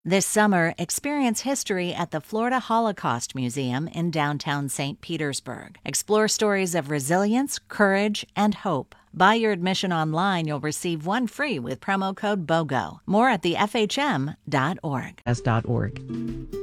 This summer, experience history at the Florida Holocaust Museum in downtown St. Petersburg. Explore stories of resilience, courage, and hope. Buy your admission online. You'll receive one free with promo code BOGO. More at thefhm.org.